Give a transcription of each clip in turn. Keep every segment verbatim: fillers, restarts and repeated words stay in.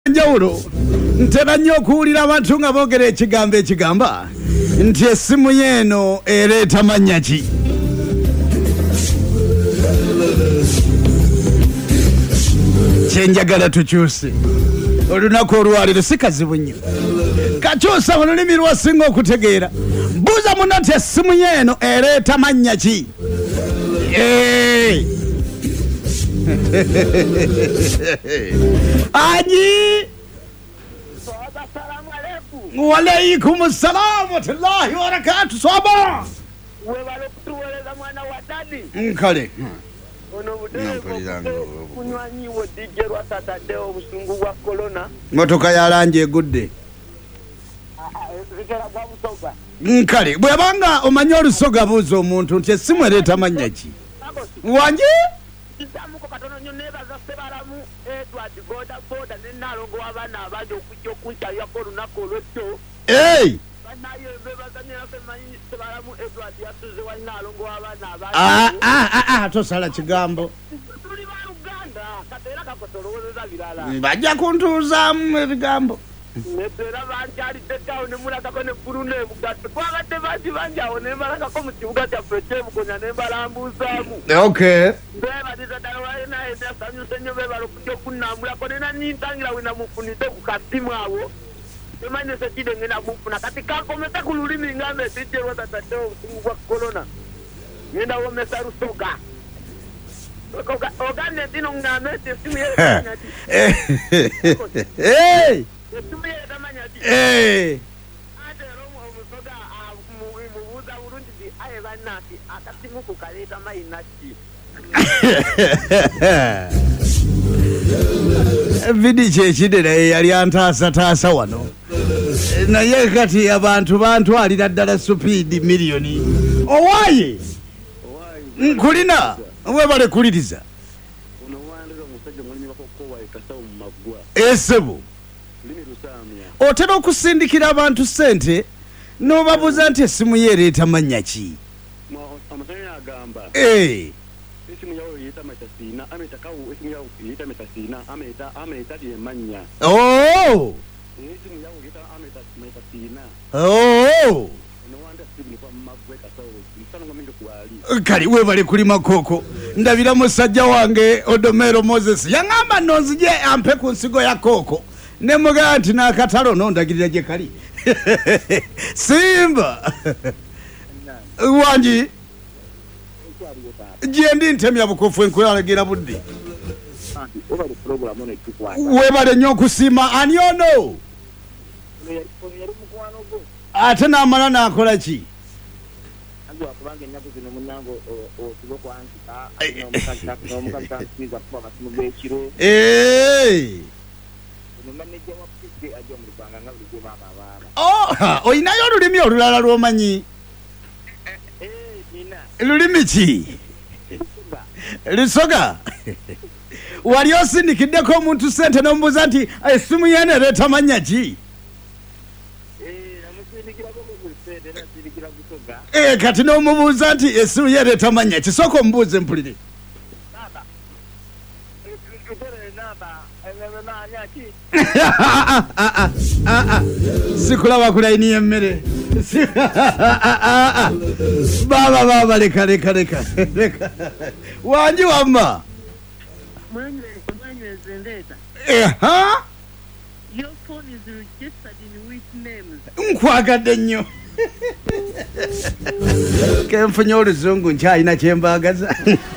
njawulo ntera nnyo okuwulira abantu nga boogera ekigambo ekigamba nti essimu yeeno ereeta mannya ki. Kyenjagala tukyuse olunaku olwaliro si kazibu nnyo, kakyusa mu lulimi lwasinga okutegeera. Buuza muno nti essimu yeeno ereeta mannya ki. Aji Walaikum salam wa rahmatullahi wa barakatuh. Swaba webale kutuweleza mwana wa dadi nkale ono budde kunywanyiwo dijje lwa Saturday obusungu bwa corona motoka ya langi egudde zikera bwa busoga nkale bwebanga omanyi olusoga buuza omuntu nti essimu ereeta mannya ki wanje kisamuko katono nnyo nebaza Sebalamu Edward boda boda nenalongo w'abaana abaja okujja okunkyayako olunaku olwekyo hey banaye bebaza nenasemanyi Sebalamu Edward yasuze wanalongo w'abaana ah abaja ah ah ah tosala kigambo tuli ba Uganda katera kakotoloweza bilala bajja kuntuuzaamu ebigambo nebera banjalidde ddawo ne mulagako ne gguluna ebugatte twabadde bangi banjawo ne mbalagako mu kibuga kyaffe ekyebugonya ne mbalambuuzaamu okay beebaliza ddala walenaye nasanyuse nnyo beebala okujja okunnambulako nena nintangira we namufunidde ku kasimu awo emanyi sekide ngenda mufuna kati kankomese ku lulimi ngambe edijje lwatatadde obusungu bwa korona ngenda womesa lusoga ogambye dino ngambe nti esimu yeetamanya ti esimu yeetamanya ti ate era omusoga mubuuza bulungi ti aye bannansi akasimu ku kaleeta mayina ki vidi kyekide naye yali antaasataasa wano naye kati abantu bantwalira ddala supiidi miliyoni owaaye nkulina webale kuliriza esebo otera okusindikira abantu ssente n'obabuuza nti essimu ye ereeta mannya ki. esimu yawo yita metasina ameta kawo esimu yawo yita metasina ameta ameta die manya oh esimu yawo yita ameta metasina oh no wanda simu kwa magwe kasawo msana ngomingo kuali kali webale kuli makoko ndabira musajja wange Odomero Moses yangamba nonzije ampe ku nsigo ya koko ne muga nti nakatalo nondagirira je kali Simba wanji jendi ntemya bukofu enkulalagira budde webale nnyo okusima ani ono ate n'amala n'akola ki. Oyinayo olulimi olulala lw'omanyi lulimi ki lisoga wali osindikiddeko omuntu ssente n'omubuuza nti essimu yeeno ereeta mannya ki. Eh, kati n'omubuuza nti essimu ye ereeta mannya ki sooka omubuuze mpulire. Sikulaba ku layini y'emmere baba baba leka leka leka wanji wamma nkwagadde nnyo kenfunye oluzungu nkyalina kyembaagaza.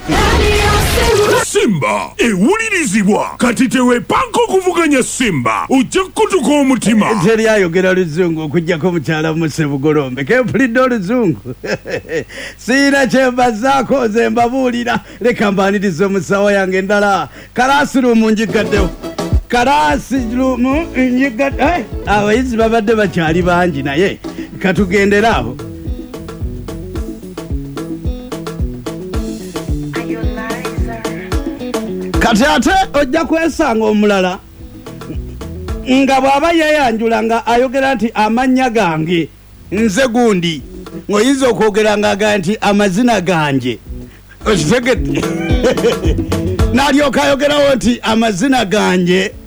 Simba ewulirizibwa kati teweepanka okuvuganya Simba ojja kutuka omutima teri ayogera luzungu okujjako mukyala muse bugolombe kempulidde oluzungu siina kyembazaako nze mbabuulira leka mbaaniriza omusawo yange endala kalaasiruumu njigaddewo kalaasiruumu njigadde abayizi babadde bakyali bangi naye katugendera abo. Kati ate ojja kwesanga omulala nga bw'aba yeyanjula nga ayogera nti amannya gange nze gundi ng'oyinza okwogera nga nti amazina gange okitegedde n'alyoka ayogerawo nti amazina gange